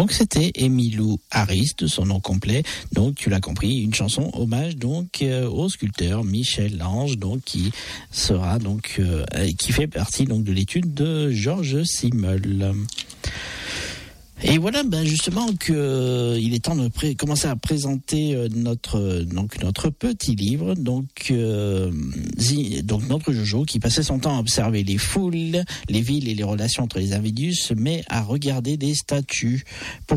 Donc c'était Emmylou Harris, de son nom complet. Donc tu l'as compris, une chanson hommage donc au sculpteur Michel-Ange, donc qui sera donc qui fait partie donc de l'étude de Georges Simmel. Et voilà, justement que il est temps de commencer à présenter notre petit livre, donc notre Jojo qui passait son temps à observer les foules, les villes et les relations entre les individus, se met à regarder des statues. Pourquoi ?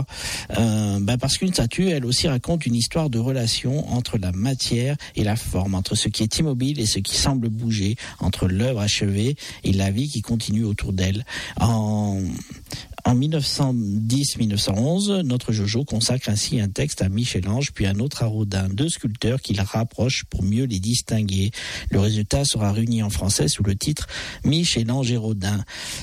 Parce qu'une statue, elle aussi raconte une histoire de relation entre la matière et la forme, entre ce qui est immobile et ce qui semble bouger, entre l'œuvre achevée et la vie qui continue autour d'elle. En 1910-1911, notre Jojo consacre ainsi un texte à Michel-Ange, puis un autre à Rodin, deux sculpteurs qu'il rapproche pour mieux les distinguer. Le résultat sera réuni en français sous le titre Michel-Ange et Rodin.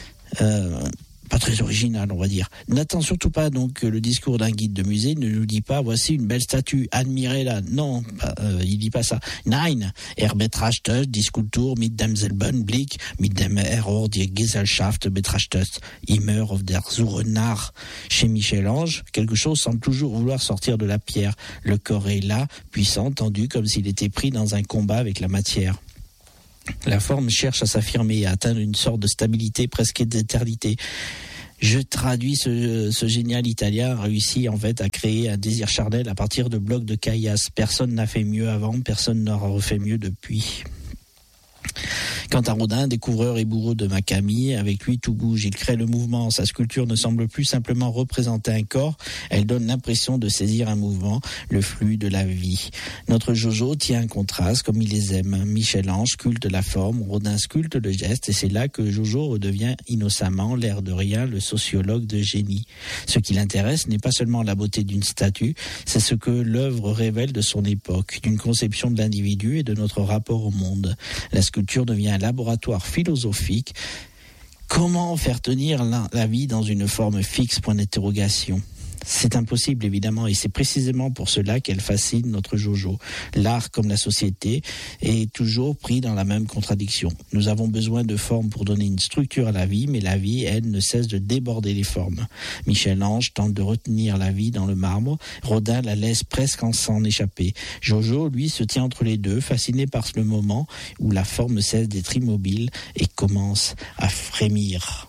Pas très original, on va dire. N'attends surtout pas donc que le discours d'un guide de musée ne nous dit pas voici une belle statue, admirez-la. Non, il dit pas ça. Nein, betrachtet die Skulptur mit demselben Blick, mit dem die Gesellschaft betrachtet, immer auf der Suche nach. Chez Michel-Ange, quelque chose semble toujours vouloir sortir de la pierre. Le corps est là, puissant, tendu, comme s'il était pris dans un combat avec la matière. La forme cherche à s'affirmer et à atteindre une sorte de stabilité presque d'éternité. Je traduis ce génial Italien a réussi en fait à créer un désir charnel à partir de blocs de caillasse. Personne n'a fait mieux avant, personne n'aura refait mieux depuis. Quant à Rodin, découvreur et bourreau de Macamie, avec lui tout bouge, il crée le mouvement. Sa sculpture ne semble plus simplement représenter un corps, elle donne l'impression de saisir un mouvement, le flux de la vie. Notre Jojo tient un contraste comme il les aime. Michel-Ange sculpte la forme, Rodin sculpte le geste, et c'est là que Jojo redevient innocemment, l'air de rien, le sociologue de génie. Ce qui l'intéresse n'est pas seulement la beauté d'une statue, c'est ce que l'œuvre révèle de son époque, d'une conception de l'individu et de notre rapport au monde. La sculpture devient un laboratoire philosophique. Comment faire tenir la vie dans une forme fixe ? Point d'interrogation. C'est impossible évidemment et c'est précisément pour cela qu'elle fascine notre Jojo. L'art comme la société est toujours pris dans la même contradiction. Nous avons besoin de formes pour donner une structure à la vie, mais la vie, elle, ne cesse de déborder les formes. Michel-Ange tente de retenir la vie dans le marbre, Rodin la laisse presque s'en échapper. Jojo, lui, se tient entre les deux, fasciné par le moment où la forme cesse d'être immobile et commence à frémir.